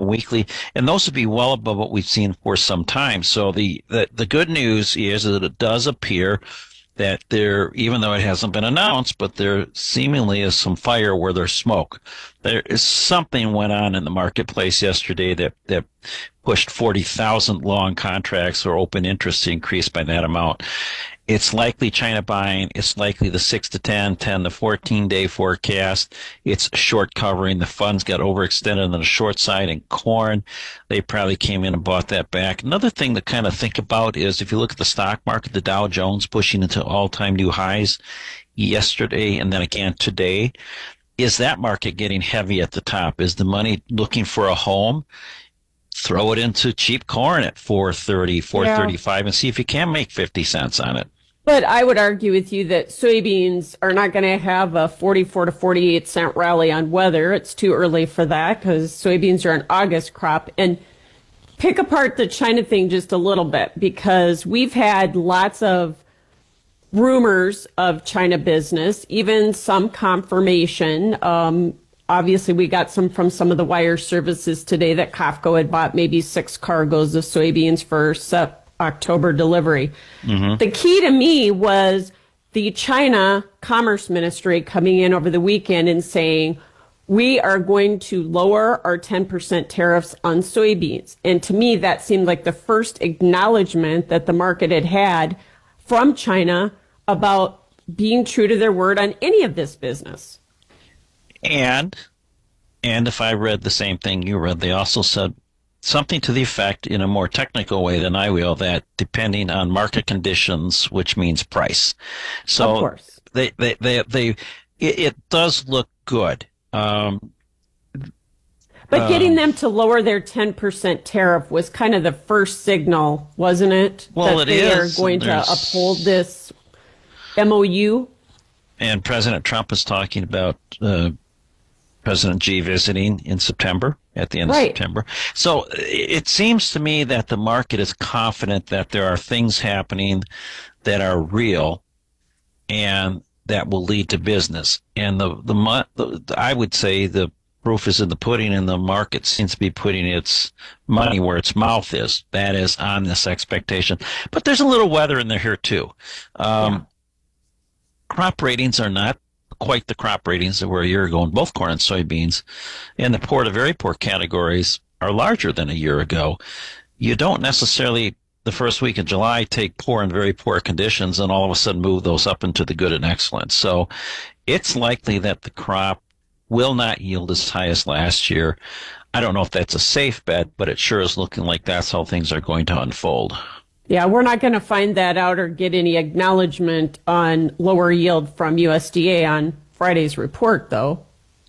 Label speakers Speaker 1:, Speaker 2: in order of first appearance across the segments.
Speaker 1: weekly, and those would be well above what we've seen for some time. So the good news is that it does appear that there, even though it hasn't been announced, but there seemingly is some fire where there's smoke. There is something went on in the marketplace yesterday that pushed 40,000 long contracts or open interest to increase by that amount. It's likely China buying. It's likely the 6 to 10, 10 to 14-day forecast. It's short covering. The funds got overextended on the short side in corn. They probably came in and bought that back. Another thing to kind of think about is if you look at the stock market, the Dow Jones pushing into all-time new highs yesterday and then again today. Is that market getting heavy at the top? Is the money looking for a home? Throw it into cheap corn at 4.30, 4.35 and see if you can make 50 cents on it.
Speaker 2: But I would argue with you that soybeans are not going to have a 44 to 48 cent rally on weather. It's too early for that because soybeans are an August crop. And pick apart the China thing just a little bit because we've had lots of rumors of China business, even some confirmation. Obviously, we got some from some of the wire services today that COFCO had bought maybe 6 cargoes of soybeans for October delivery. Mm-hmm. The key to me was the China Commerce Ministry coming in over the weekend and saying, we are going to lower our 10% tariffs on soybeans. And to me, that seemed like the first acknowledgement that the market had had from China about being true to their word on any of this business.
Speaker 1: And if I read the same thing you read, they also said something to the effect in a more technical way than I will that depending on market conditions, which means price. So
Speaker 2: of course.
Speaker 1: It does look good.
Speaker 2: But getting them to lower their 10% tariff was kind of the first signal, wasn't it?
Speaker 1: Well,
Speaker 2: that they are going to uphold this MOU.
Speaker 1: And President Trump is talking about President Xi visiting in September, at the end of September. So it seems to me that the market is confident that there are things happening that are real and that will lead to business. And I would say the proof is in the pudding, and the market seems to be putting its money where its mouth is. That is on this expectation. But there's a little weather in there here too. Crop ratings are not quite the crop ratings that were a year ago in both corn and soybeans, and the poor to very poor categories are larger than a year ago. You don't necessarily, the first week of July, take poor and very poor conditions and all of a sudden move those up into the good and excellent. So it's likely that the crop will not yield as high as last year. I don't know if that's a safe bet, but it sure is looking like that's how things are going to unfold.
Speaker 2: Yeah, we're not going to find that out or get any acknowledgement on lower yield from USDA on Friday's report, though.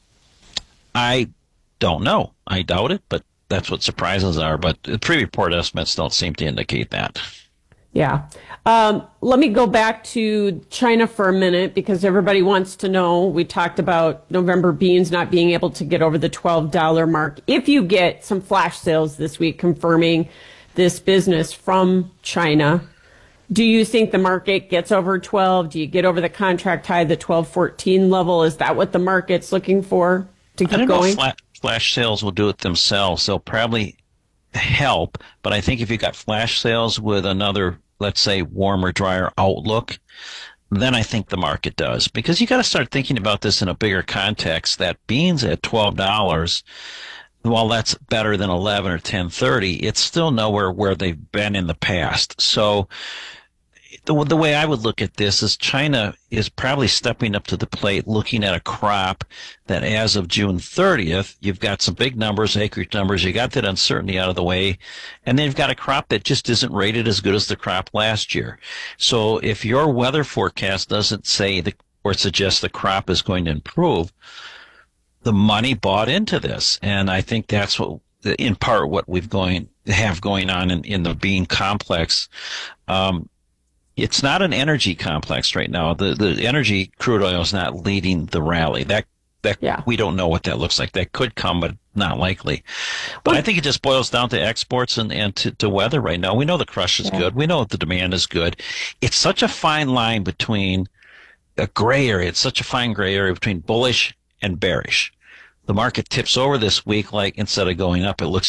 Speaker 1: I don't know. I doubt it, but that's what surprises are. But the pre-report estimates don't seem to indicate that.
Speaker 2: Yeah. Let me go back to China for a minute because everybody wants to know. We talked about November beans not being able to get over the $12 mark. If you get some flash sales this week confirming this business from China, do you think the market gets over 12? Do you get over the contract high, the 12.14 level? Is that what the market's looking for to keep going?
Speaker 1: Know if flash sales will do it themselves. They'll probably help, but I think if you got flash sales with another, let's say, warmer, drier outlook, then I think the market does. Because you got to start thinking about this in a bigger context, that beans at $12, while that's better than 11 or 10.30, it's still nowhere where they've been in the past. So the way I would look at this is China is probably stepping up to the plate, looking at a crop that as of June 30th, you've got some big numbers, acreage numbers, you got that uncertainty out of the way, and then you've got a crop that just isn't rated as good as the crop last year. So if your weather forecast doesn't say or suggest the crop is going to improve, the money bought into this. And I think that's what, in part, what we've have going on in the bean complex. It's not an energy complex right now. The energy crude oil is not leading the rally. We don't know what that looks like. That could come, but not likely. But I think it just boils down to exports and to weather right now. We know the crush is good. We know the demand is good. It's such a fine line between a gray area. It's such a fine gray area between bullish and bearish. The market tips over this week, like instead of going up, it looks